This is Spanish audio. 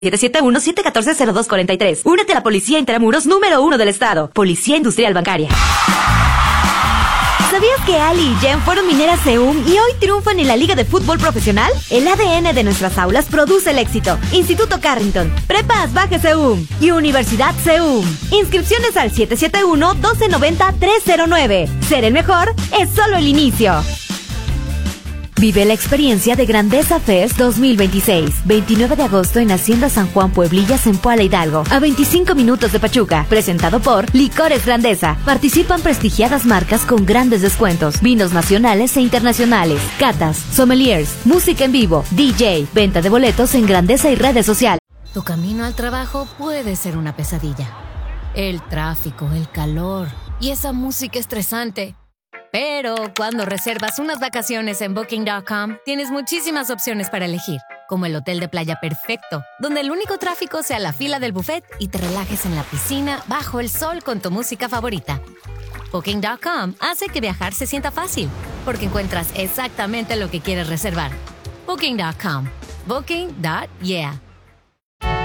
771-714-0243. Únete a la Policía Intramuros número 1 del estado. Policía Industrial Bancaria. ¿Sabías que Ali y Jen fueron mineras CEUM y hoy triunfan en la Liga de Fútbol Profesional? El ADN de nuestras aulas produce el éxito. Instituto Carrington, Prepas Baje CEUM y Universidad CEUM. Inscripciones al 771-1290-309. Ser el mejor es solo el inicio. Vive la experiencia de Grandeza Fest 2026. 29 de agosto en Hacienda San Juan Pueblillas en Puala Hidalgo, a 25 minutos de Pachuca. Presentado por Licores Grandeza. Participan prestigiadas marcas con grandes descuentos. Vinos nacionales e internacionales. Catas, sommeliers, música en vivo, DJ, venta de boletos en Grandeza y redes sociales. Tu camino al trabajo puede ser una pesadilla. El tráfico, el calor y esa música estresante. Pero cuando reservas unas vacaciones en Booking.com, tienes muchísimas opciones para elegir, como el hotel de playa perfecto, donde el único tráfico sea la fila del buffet y te relajes en la piscina bajo el sol con tu música favorita. Booking.com hace que viajar se sienta fácil, porque encuentras exactamente lo que quieres reservar. Booking.com. Booking.yeah.